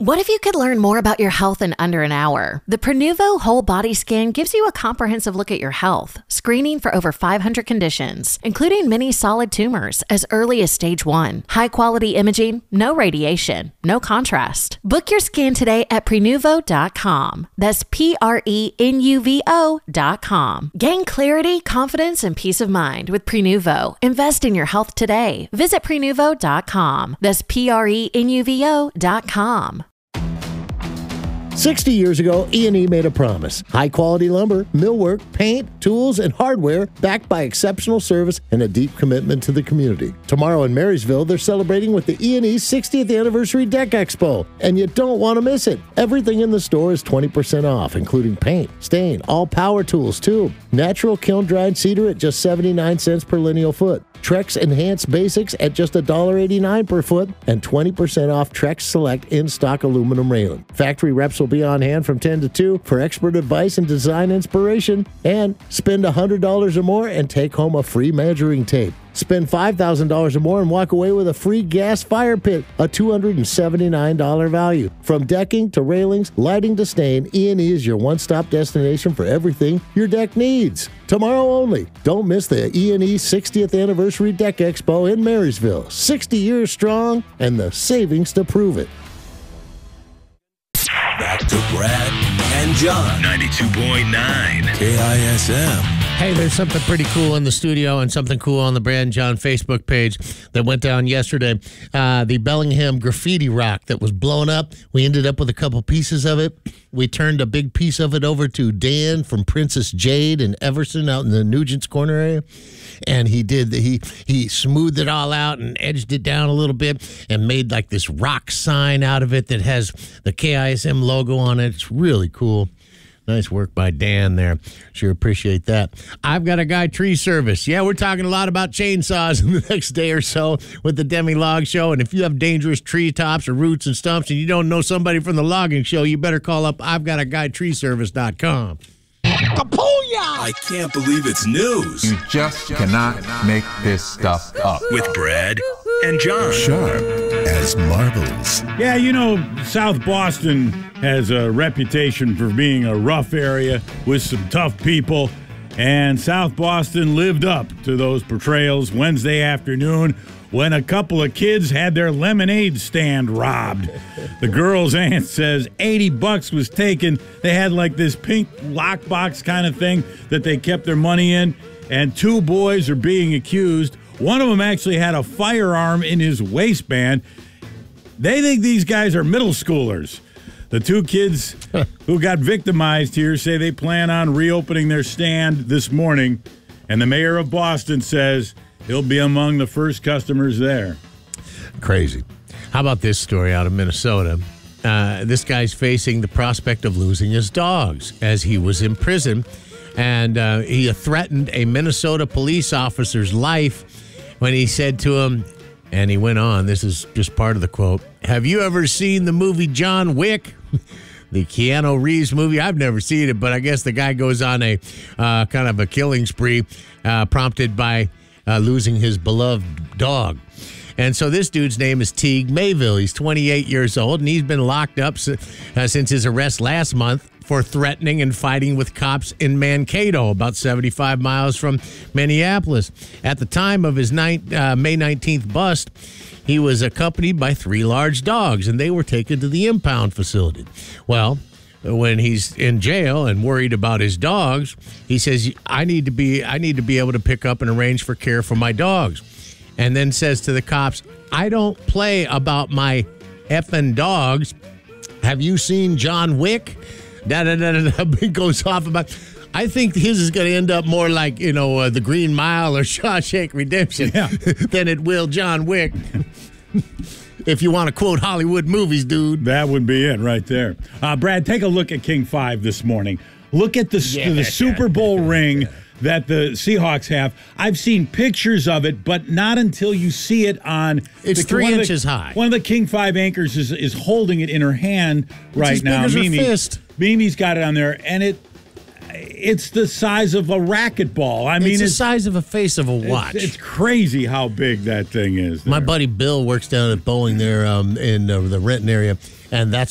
What if you could learn more about your health in under an hour? The Prenuvo Whole Body Scan gives you a comprehensive look at your health, screening for over 500 conditions, including many solid tumors as early as stage 1. High-quality imaging, no radiation, no contrast. Book your scan today at Prenuvo.com. That's Prenuvo.com. Gain clarity, confidence, and peace of mind with Prenuvo. Invest in your health today. Visit Prenuvo.com. That's Prenuvo.com. 60 years ago, E&E made a promise. High-quality lumber, millwork, paint, tools, and hardware backed by exceptional service and a deep commitment to the community. Tomorrow in Marysville, they're celebrating with the E&E 60th Anniversary Deck Expo, and you don't want to miss it. Everything in the store is 20% off, including paint, stain, all power tools, too. Natural kiln-dried cedar at just 79 cents per lineal foot. Trex Enhanced Basics at just $1.89 per foot, and 20% off Trex Select in-stock aluminum railing. Factory reps will be on hand from 10 to 2 for expert advice and design inspiration, and spend $100 or more and take home a free measuring tape. Spend $5,000 or more and walk away with a free gas fire pit, a $279 value. From decking to railings, lighting to stain, E&E is your one-stop destination for everything your deck needs. Tomorrow only. Don't miss the E&E 60th Anniversary Deck Expo in Marysville. 60 years strong and the savings to prove it. Back to Brad and John. 92.9 KISM. Hey, there's something pretty cool in the studio and something cool on the Brad and John Facebook page that went down yesterday. The Bellingham graffiti rock that was blown up. We ended up with a couple pieces of it. We turned a big piece of it over to Dan from Princess Jade in Everson out in the Nugent's Corner area. And he smoothed it all out and edged it down a little bit and made like this rock sign out of it that has the KISM logo on it. It's really cool. Nice work by Dan there. Sure appreciate that. I've Got a Guy Tree Service. Yeah, we're talking a lot about chainsaws in the next day or so with the Demi Log Show. And if you have dangerous tree tops or roots and stumps and you don't know somebody from the logging show, you better call up I'veGotAGuyTreeService.com. I can't believe it's news. You just cannot make this stuff up. With Brad and John. Sharp as marbles. Yeah, you know, South Boston has a reputation for being a rough area with some tough people. And South Boston lived up to those portrayals Wednesday afternoon when a couple of kids had their lemonade stand robbed. The girl's aunt says $80 was taken. They had like this pink lockbox kind of thing that they kept their money in, and two boys are being accused. One of them actually had a firearm in his waistband. They think these guys are middle schoolers. The two kids who got victimized here say they plan on reopening their stand this morning, and the mayor of Boston says he'll be among the first customers there. Crazy. How about this story out of Minnesota? This guy's facing the prospect of losing his dogs as he was in prison, and he threatened a Minnesota police officer's life when he said to him, and he went on, this is just part of the quote, "Have you ever seen the movie John Wick?" The Keanu Reeves movie. I've never seen it, but I guess the guy goes on a kind of a killing spree prompted by losing his beloved dog. And so this dude's name is Teague Mayville. He's 28 years old, and he's been locked up since his arrest last month for threatening and fighting with cops in Mankato, about 75 miles from Minneapolis. At the time of his May 19th bust, he was accompanied by 3 large dogs, and they were taken to the impound facility. Well, when he's in jail and worried about his dogs, he says, I need to be able to pick up and arrange for care for my dogs. And then says to the cops, I don't play about my effing dogs. Have you seen John Wick? He goes off about, I think his is going to end up more like, The Green Mile or Shawshank Redemption than it will John Wick. If you want to quote Hollywood movies, dude. That would be it right there. Brad, take a look at King 5 this morning. Look at the Super Bowl ring that the Seahawks have. I've seen pictures of it, but not until you see it on... It's 3 inches high. One of the King 5 anchors is holding it in her hand right now. It's as big as her fist. Mimi's got it on there, and it's the size of a racquetball. It's the size of a face of a watch. It's crazy how big that thing is. My buddy Bill works down at Bowling there in the Renton area, and that's